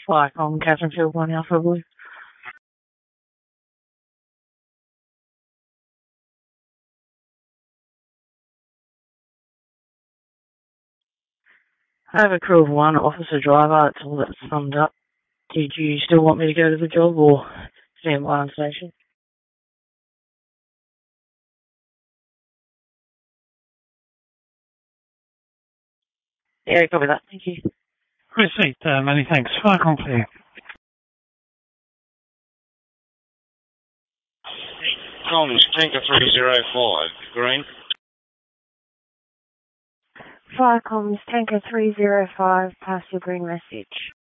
Viacom, Catherine Field, 1 Alpha Blue. I have a crew of 1, officer driver, that's all that's summed up. Did you still want me to go to the job or stand by on station? Yeah, copy that, thank you. Receipt, many thanks. Viacom clear. Comms, Tanker 305, green. Viacom's Tanker 305, pass your green message.